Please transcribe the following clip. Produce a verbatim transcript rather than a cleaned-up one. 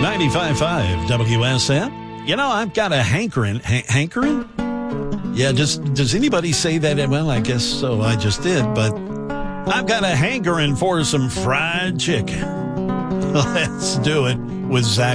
ninety-five point five W S M. You know, I've got a hankering. Ha- hankering? Yeah, just does anybody say that? Well, I guess so. I just did, but I've got a hankering for some fried chicken. Let's do it with Zach.